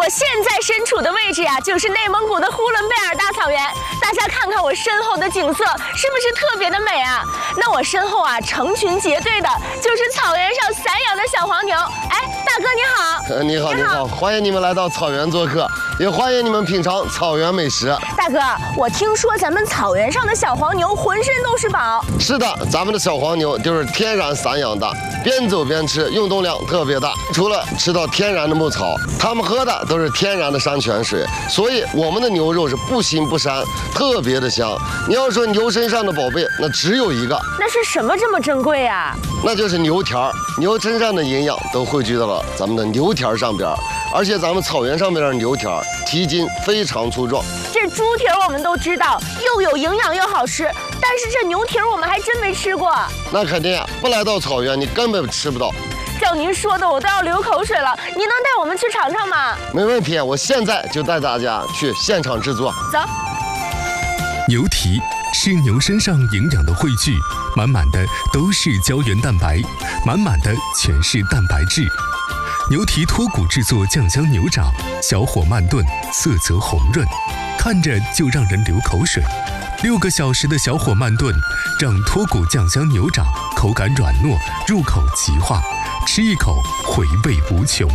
我现在身处的位置呀，就是内蒙古的呼伦贝尔大草原。大家看看我身后的景色，是不是特别的美啊？那我身后啊，成群结队的，就是草原上散养的小黄牛。哎，大哥你好。 你好，你好，欢迎你们来到草原做客，也欢迎你们品尝草原美食。 大哥，我听说咱们草原上的小黄牛浑身都是宝。 是的，咱们的小黄牛就是天然散养的，边走边吃，运动量特别大。除了吃到天然的牧草，它们喝的都是天然的山泉水，所以我们的牛肉是不腥不膻，特别的香。你要说牛身上的宝贝，那只有一个。 那是什么这么珍贵呀？ 那就是牛蹄儿。牛身上的营养都汇聚到了咱们的牛蹄儿上边，而且咱们草原上面的牛蹄儿蹄筋非常粗壮。 这猪蹄儿我们都知道，又有营养又好吃，但是这牛蹄儿我们还真没吃过。 那肯定啊，不来到草原你根本吃不到。 照您说的，我都要流口水了。您能带我们去尝尝吗？ 没问题，我现在就带大家去现场制作。 走。 牛蹄是牛身上营养的汇聚，满满的都是胶原蛋白，满满的全是蛋白质。牛蹄脱骨制作酱香牛掌，小火慢炖，色泽红润，看着就让人流口水。6个小时的小火慢炖，让脱骨酱香牛掌口感软糯，入口即化，吃一口回味无穷。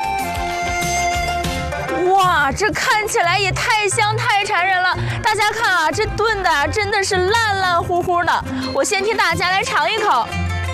哇，这看起来也太香太馋人了！大家看啊，这炖的真的是烂烂乎乎的。我先替大家来尝一口。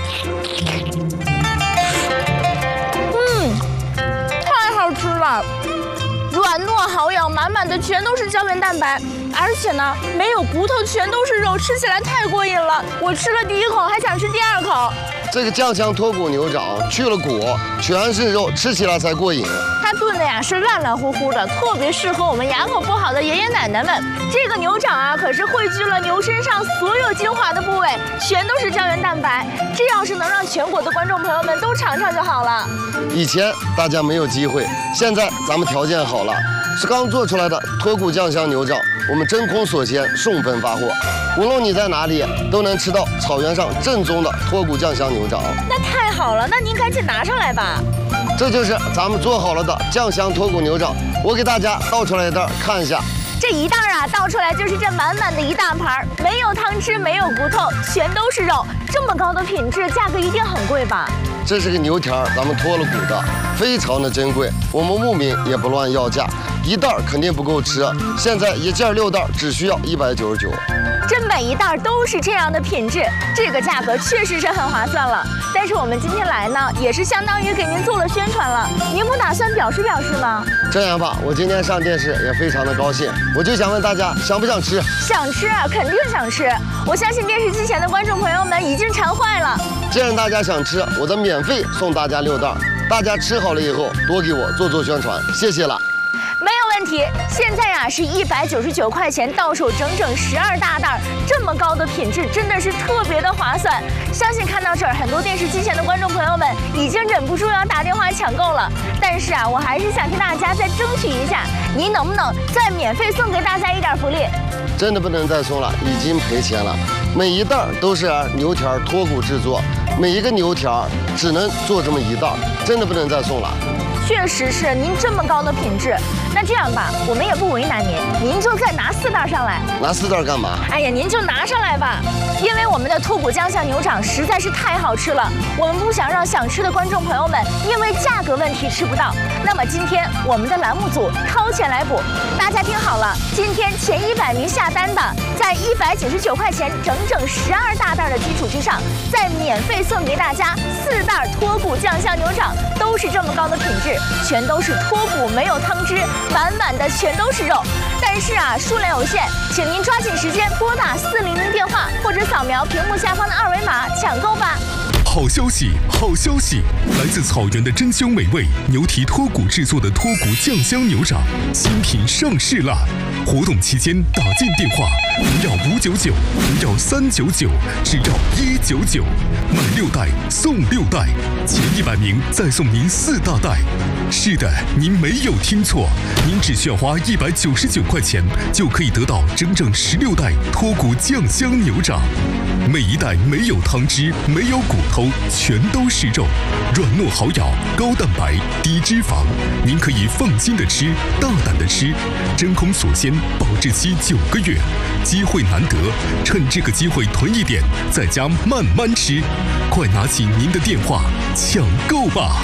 太好吃了，软糯好咬，满满的全都是胶原蛋白，而且呢没有骨头，全都是肉，吃起来太过瘾了。我吃了第一口，还想吃第2口。 这个酱香脱骨牛掌去了骨，全是肉，吃起来才过瘾。 它炖的呀是烂烂乎乎的，特别适合我们牙口不好的爷爷奶奶们。这个牛掌啊，可是汇聚了牛身上所有精华的部位，全都是胶原蛋白。这要是能让全国的观众朋友们都尝尝就好了。 以前大家没有机会，现在咱们条件好了，是刚做出来的脱骨酱香牛掌，我们真空锁鲜，送分发货。无论你在哪里，都能吃到草原上正宗的脱骨酱香牛掌。 那太好了，那您赶紧拿上来吧。 这就是咱们做好了的酱香脱骨牛掌，我给大家倒出来一袋看一下。 这一袋啊，倒出来就是这满满的一大盘，没有汤汁，没有骨头，全都是肉。这么高的品质，价格一定很贵吧？ 这是个牛蹄儿，咱们脱了骨的，非常的珍贵。我们牧民也不乱要价，一袋肯定不够吃。现在一件6袋只需要199。 这每一袋都是这样的品质，这个价格确实是很划算了。但是我们今天来呢，也是相当于给您做了宣传了。您不打算表示表示吗？ 这样吧，我今天上电视也非常的高兴，我就想问大家，想不想吃？ 想吃啊，肯定想吃。我相信电视机前的观众朋友们已经馋坏了。 既然大家想吃，我再免费送大家6袋，大家吃好了以后多给我做宣传，谢谢了。 没有问题，现在呀是199块钱到手整整12大袋，这么高的品质真的是特别的划算。相信看到这儿，很多电视机前的观众朋友们已经忍不住要打电话抢购了。但是啊，我还是想替大家再争取一下，您能不能再免费送给大家一点福利？ 真的不能再送了，已经赔钱了。每一袋都是牛蹄儿脱骨制作，每一个牛蹄儿只能做这么一袋，真的不能再送了。 确实是您这么高的品质，那这样吧，我们也不为难您，您就再拿4袋上来。 拿4袋干嘛？ 哎呀，您就拿上来吧，因为我们的脱骨酱香牛掌实在是太好吃了，我们不想让想吃的观众朋友们因为价格问题吃不到。那么今天我们的栏目组掏钱来补，大家听好了，今天前100名下单的，在199块钱整整12大袋的基础之上，再免费送给大家4袋脱骨酱香牛掌，都是这么高的品质。全都是脱骨，没有汤汁，满满的全都是肉。但是啊，数量有限，请您抓紧时间拨打400电话，或者扫描屏幕下方的2维码抢购吧。 好消息，好消息！来自草原的珍馐美味牛蹄脱骨制作的脱骨酱香牛掌新品上市啦！活动期间打进电话，不要599，不要399，只要199，买6袋送6袋，前100名再送您4大袋。是的，您没有听错，您只需要花199块钱就可以得到整整16袋脱骨酱香牛掌，每一袋没有汤汁，没有骨头。 头，全都是肉，软糯好咬，高蛋白，低脂肪，您可以放心的吃，大胆的吃，真空锁鲜，保质期9个月，机会难得，趁这个机会囤一点，在家慢慢吃，快拿起您的电话抢购吧！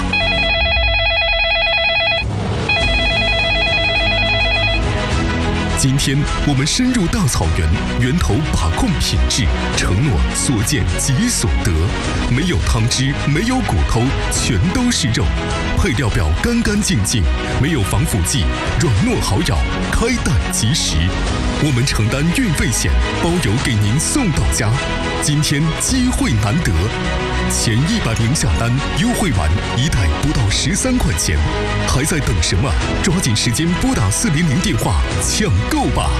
今天我们深入大草原，源头把控品质，承诺所见即所得，没有汤汁，没有骨头，全都是肉，配料表干干净净，没有防腐剂，软糯好咬，开袋即食。我们承担运费险，包邮给您送到家。今天机会难得，前100名下单，优惠完一袋不到13块钱，还在等什么？抓紧时间拨打400电话抢购吧！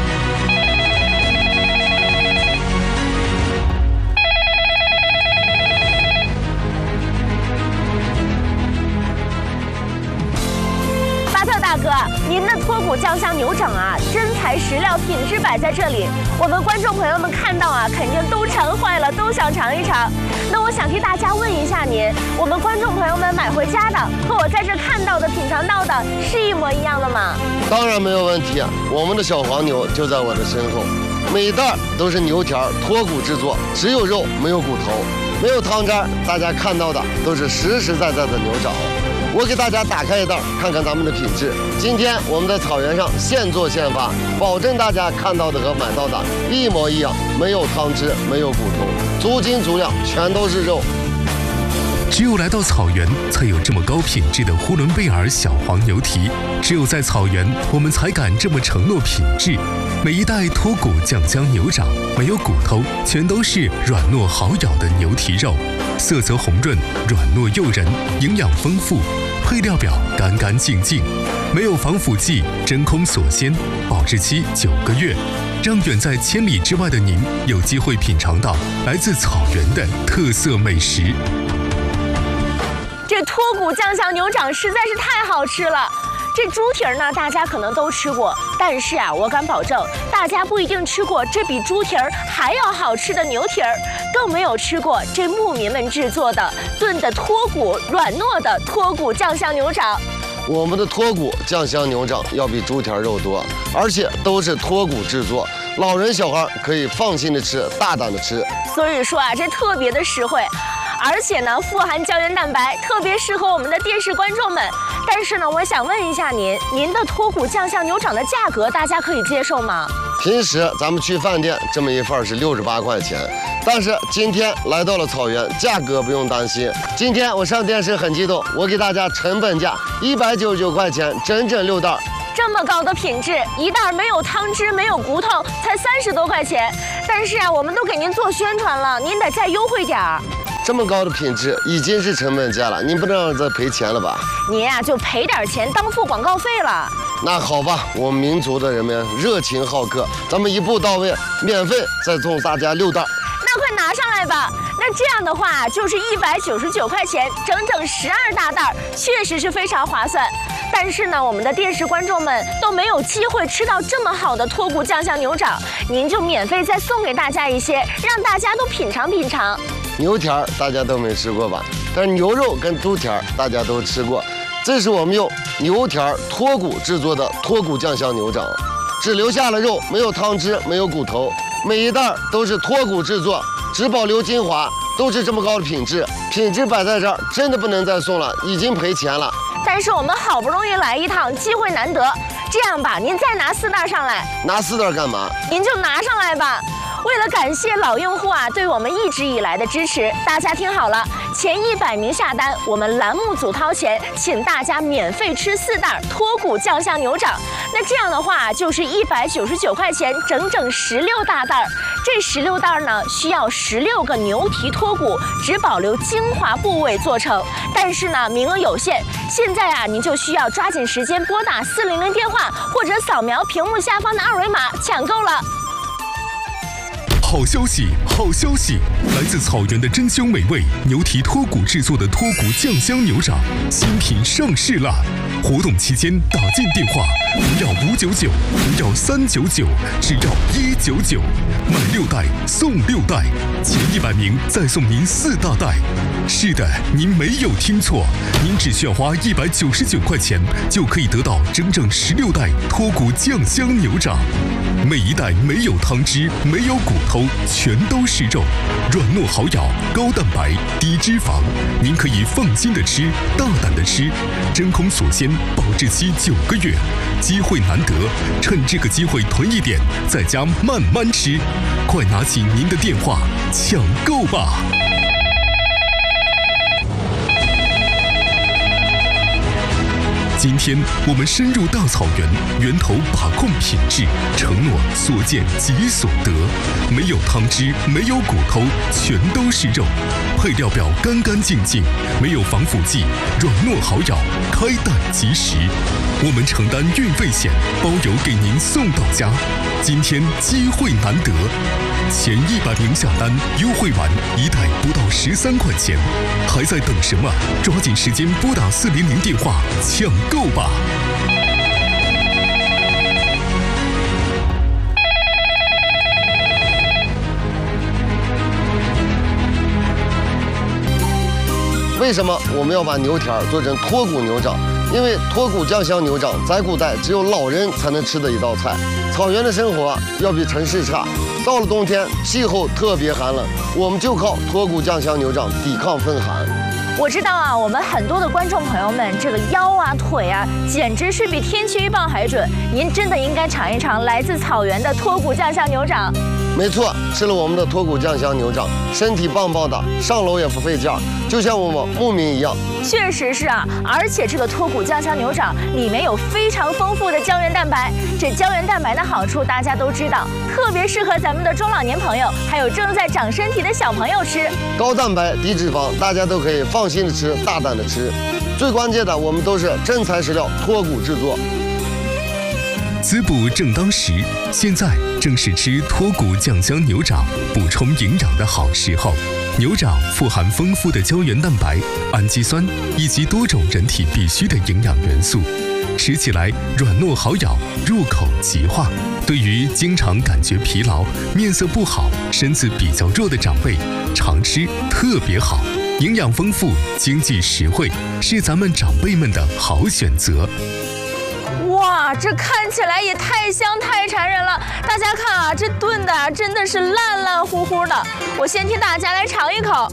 大哥，您的脱骨酱香牛掌啊，真材实料，品质摆在这里，我们观众朋友们看到啊，肯定都馋坏了，都想尝一尝。那我想替大家问一下您，我们观众朋友们买回家的和我在这看到的、品尝到的是一模一样的吗？ 当然没有问题啊，我们的小黄牛就在我的身后，每一袋都是牛条脱骨制作，只有肉没有骨头，没有汤渣，大家看到的都是实实在在的牛掌。我给大家打开一袋，看看咱们的品质。今天我们在草原上现做现发，保证大家看到的和买到的一模一样，没有汤汁，没有骨头，足斤足两，全都是肉。 只有来到草原，才有这么高品质的呼伦贝尔小黄牛蹄。只有在草原，我们才敢这么承诺品质。每一袋脱骨酱香牛掌，没有骨头，全都是软糯好咬的牛蹄肉，色泽红润，软糯诱人，营养丰富，配料表干干净净，没有防腐剂，真空锁鲜，保质期9个月，让远在千里之外的您有机会品尝到来自草原的特色美食。 这脱骨酱香牛掌实在是太好吃了。这猪蹄儿呢，大家可能都吃过，但是啊，我敢保证，大家不一定吃过这比猪蹄儿还要好吃的牛蹄儿，更没有吃过这牧民们制作的炖的脱骨软糯的脱骨酱香牛掌。 我们的脱骨酱香牛掌要比猪蹄儿肉多，而且都是脱骨制作，老人小孩可以放心的吃，大胆的吃。 所以说啊，这特别的实惠。而且呢，富含胶原蛋白，特别适合我们的电视观众们。但是呢，我想问一下您的脱骨酱香牛掌的价格，大家可以接受吗？ 平时咱们去饭店这么一份是68块钱，但是今天来到了草原，价格不用担心。今天我上电视很激动，我给大家成本价199块钱，整整6袋。 这么高的品质，一袋没有汤汁，没有骨头，才30多块钱。但是啊，我们都给您做宣传了，您得再优惠点儿。 这么高的品质已经是成本价了，您不能让再赔钱了吧？ 您啊，就赔点钱当付广告费了。 那好吧，我们民族的人们热情好客，咱们一步到位，免费再送大家6袋。 那快拿上来吧。那这样的话就是199块钱，整整12大袋，确实是非常划算。但是呢，我们的电视观众们都没有机会吃到这么好的脱骨酱香牛掌，您就免费再送给大家一些，让大家都品尝品尝。 牛蹄儿大家都没吃过吧？但是牛肉跟猪蹄儿大家都吃过。这是我们用牛蹄儿脱骨制作的脱骨酱香牛掌，只留下了肉，没有汤汁，没有骨头，每一袋都是脱骨制作，只保留精华，都是这么高的品质。品质摆在这儿，真的不能再送了，已经赔钱了。 但是我们好不容易来一趟，机会难得。这样吧，您再拿4袋上来。 拿4袋干嘛？ 您就拿上来吧。为了感谢老用户啊对我们一直以来的支持，大家听好了，前100名下单，我们栏目组掏钱，请大家免费吃4袋脱骨酱香牛掌。那这样的话就是199块钱，整整16大袋。这16袋呢，需要16个牛蹄脱骨，只保留精华部位做成。但是呢，名额有限，现在啊，您就需要抓紧时间拨打400电话，或者扫描屏幕下方的2维码抢购了。 好消息，好消息！来自草原的珍馐美味牛蹄脱骨制作的脱骨酱香牛掌新品上市了。 活动期间打进电话，不要599，不要399，只要199，买6袋送6袋，前100名再送您4大袋。是的，您没有听错，您只需要花199块钱，就可以得到整整16袋脱骨酱香牛掌。每一袋没有汤汁，没有骨头，全都是肉，软糯好咬，高蛋白，低脂肪，您可以放心的吃，大胆的吃，真空锁鲜，保质期9个月，机会难得，趁这个机会囤一点，在家慢慢吃，快拿起您的电话抢购吧！今天我们深入大草原，源头把控品质，承诺所见即所得。没有汤汁，没有骨头，全都是肉。配料表干干净净，没有防腐剂，软糯好咬，开袋即食。我们承担运费险，包邮给您送到家。今天机会难得，前100名下单，优惠完1袋不到13块钱，还在等什么？抓紧时间拨打400电话抢购吧！ 为什么我们要把牛蹄儿做成脱骨牛掌？因为脱骨酱香牛掌在古代只有老人才能吃的一道菜。草原的生活要比城市差，到了冬天气候特别寒冷，我们就靠脱骨酱香牛掌抵抗风寒。 我知道啊，我们很多的观众朋友们，这个腰啊、腿啊，简直是比天气预报还准。您真的应该尝一尝来自草原的脱骨酱香牛掌。 没错，吃了我们的脱骨酱香牛掌，身体棒棒的，上楼也不费劲儿，就像我们牧民一样。 确实是啊，而且这个脱骨酱香牛掌里面有非常丰富的胶原蛋白，这胶原蛋白的好处大家都知道，特别适合咱们的中老年朋友，还有正在长身体的小朋友吃。高蛋白低脂肪，大家都可以放心的吃，大胆的吃。最关键的，我们都是真材实料脱骨制作。 滋补正当时，现在正是吃脱骨酱香牛掌补充营养的好时候。牛掌富含丰富的胶原蛋白、氨基酸以及多种人体必需的营养元素，吃起来软糯好咬，入口即化。对于经常感觉疲劳、面色不好、身子比较弱的长辈，常吃特别好。营养丰富，经济实惠，是咱们长辈们的好选择。 哇，这看起来也太香太馋人了！大家看啊，这炖的真的是烂烂乎乎的。我先替大家来尝一口。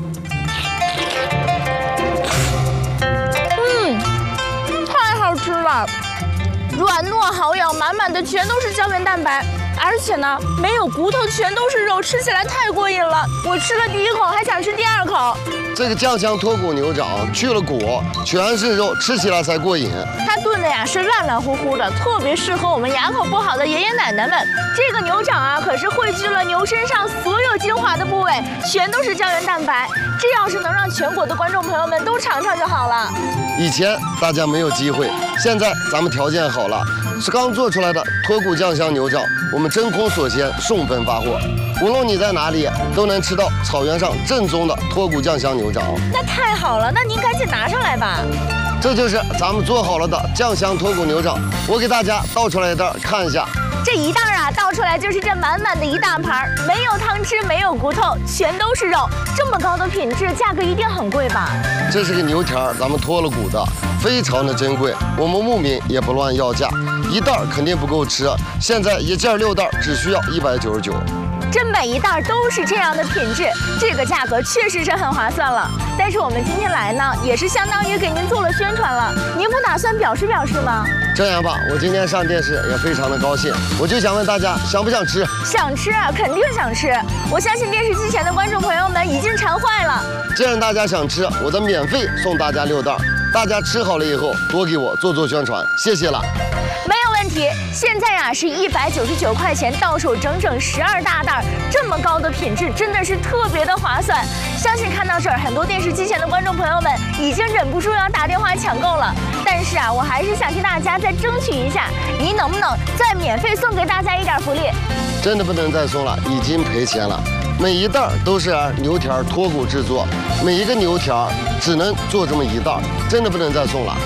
太好吃了，软糯好咬，满满的全都是胶原蛋白，而且呢没有骨头，全都是肉，吃起来太过瘾了。我吃了第一口，还想吃第二口。 这个酱香脱骨牛掌去了骨，全是肉，吃起来才过瘾。 它炖的呀是烂烂乎乎的，特别适合我们牙口不好的爷爷奶奶们。这个牛掌啊，可是汇聚了牛身上所有精华的部位，全都是胶原蛋白。这要是能让全国的观众朋友们都尝尝就好了。 以前大家没有机会，现在咱们条件好了，是刚做出来的脱骨酱香牛掌，我们真空锁鲜，送分发货。无论你在哪里，都能吃到草原上正宗的脱骨酱香牛掌。 那太好了，那您赶紧拿上来吧。 这就是咱们做好了的酱香脱骨牛掌，我给大家倒出来一袋看一下。 这一袋啊，倒出来就是这满满的一大盘，没有汤汁，没有骨头，全都是肉。这么高的品质，价格一定很贵吧？ 这是个牛蹄儿，咱们脱了骨的，非常的珍贵。我们牧民也不乱要价，一袋肯定不够吃。现在一件6袋只需要199。 这每一袋都是这样的品质，这个价格确实是很划算了。但是我们今天来呢，也是相当于给您做了宣传了。您不打算表示表示吗？ 这样吧，我今天上电视也非常的高兴，我就想问大家，想不想吃？ 想吃啊，肯定想吃。我相信电视机前的观众朋友们已经馋坏了。 既然大家想吃，我的免费送大家6袋，大家吃好了以后多给我做宣传，谢谢了。 没有问题，现在呀是199块钱到手整整12大袋，这么高的品质真的是特别的划算。相信看到这儿，很多电视机前的观众朋友们已经忍不住要打电话抢购了。但是啊，我还是想替大家再争取一下，您能不能再免费送给大家一点福利？ 真的不能再送了，已经赔钱了。每一袋都是牛蹄儿脱骨制作，每一个牛蹄儿只能做这么一袋，真的不能再送了。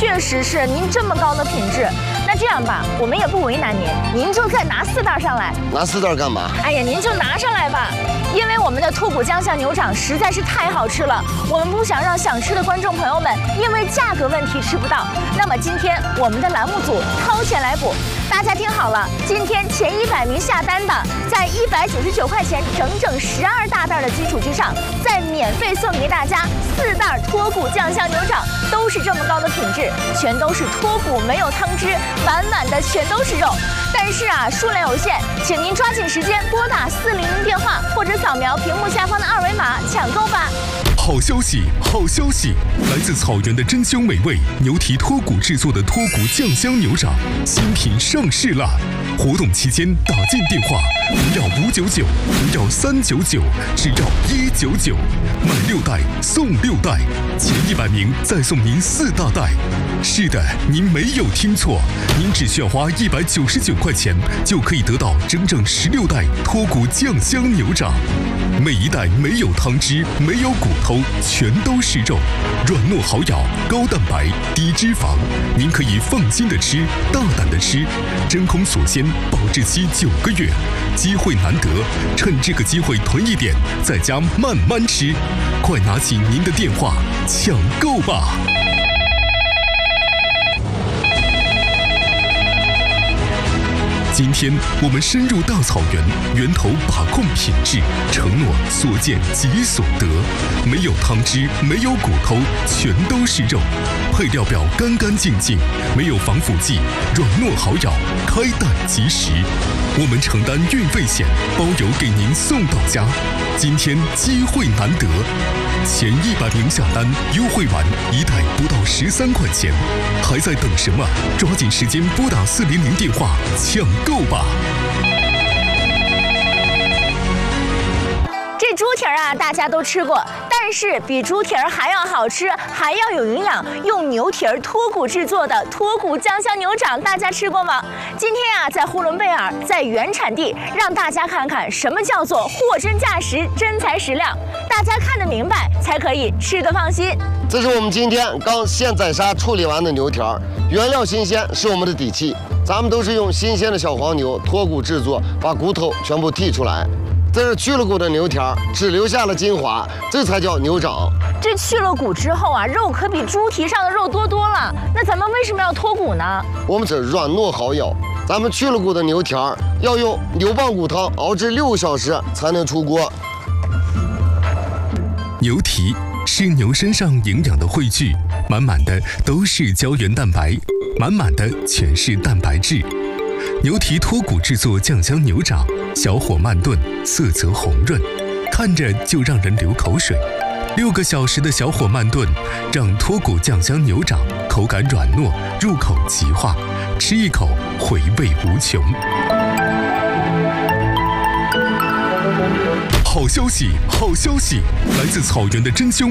确实是您这么高的品质。那这样吧，我们也不为难您就再拿4袋上来。 拿4袋干嘛？ 哎呀，您就拿上来吧，因为我们的脱骨酱香牛掌实在是太好吃了，我们不想让想吃的观众朋友们因为价格问题吃不到。那么今天我们的栏目组掏钱来补，大家听好了，今天前100名下单的，在199块钱整整12大袋的基础之上，再免费送给大家4袋脱骨酱香牛掌，都是这么高的品质，全都是脱骨没有汤汁，满满的全都是肉。但是啊，数量有限，请您抓紧时间拨打400电话，或者扫描屏幕下方的2维码抢购吧。 好消息，好消息！来自草原的珍馐美味牛蹄脱骨制作的脱骨酱香牛掌新品上市啦！活动期间打进电话，不要599，不要399，只要199，买6袋送6袋，前100名再送您4大袋。是的，您没有听错，您只需要花199块钱就可以得到整整16袋脱骨酱香牛掌。每一袋没有汤汁，没有骨头，全都是肉，软糯好咬，高蛋白，低脂肪，您可以放心的吃，大胆的吃，真空锁鲜，保质期9个月，机会难得，趁这个机会囤一点，在家慢慢吃，快拿起您的电话抢购吧！今天我们深入大草原，源头把控品质，承诺所见即所得，没有汤汁，没有骨头，全都是肉，配料表干干净净，没有防腐剂，软糯好咬，开袋即食。我们承担运费险，包邮给您送到家。今天机会难得，前100名下单，优惠完1袋不到13块钱，还在等什么？抓紧时间拨打400电话抢购吧！ 这猪蹄儿啊，大家都吃过，但是比猪蹄儿还要好吃，还要有营养，用牛蹄儿脱骨制作的脱骨酱香牛掌，大家吃过吗？今天啊，在呼伦贝尔，在原产地，让大家看看什么叫做货真价实、真材实料，大家看得明白，才可以吃得放心。 这是我们今天刚现宰杀处理完的牛蹄儿，原料新鲜是我们的底气。咱们都是用新鲜的小黄牛脱骨制作，把骨头全部剔出来。这是去了骨的牛蹄儿，只留下了精华，这才叫牛掌。 这去了骨之后啊，肉可比猪蹄上的肉多了。那咱们为什么要脱骨呢？ 我们这软糯好咬，咱们去了骨的牛蹄儿要用牛棒骨汤熬制6小时才能出锅。 牛蹄是牛身上营养的汇聚，满满的都是胶原蛋白，满满的全是蛋白质。牛蹄脱骨制作酱香牛掌，小火慢炖，色泽红润，看着就让人流口水。6个小时的小火慢炖，让脱骨酱香牛掌口感软糯，入口即化，吃一口回味无穷。好消息，好消息！来自草原的珍馐